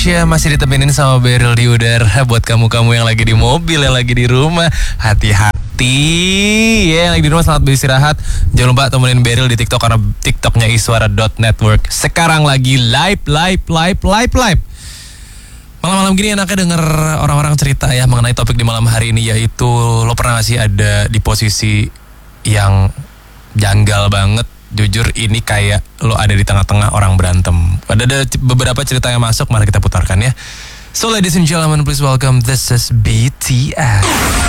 Ya, masih ditemenin sama Beryl di udara. Buat kamu-kamu yang lagi di mobil, yang lagi di rumah, hati-hati ya, yang lagi di rumah selamat beristirahat. Jangan lupa temenin Beryl di TikTok karena TikToknya iswara.network sekarang lagi live. Malam-malam gini enaknya denger orang-orang cerita ya mengenai topik di malam hari ini, yaitu lo pernah gak sih ada di posisi yang janggal banget? Jujur ini kayak lo ada di tengah-tengah orang berantem. Ada beberapa cerita yang masuk, mari kita putarkan ya. So ladies and gentlemen, please welcome, this is BTS.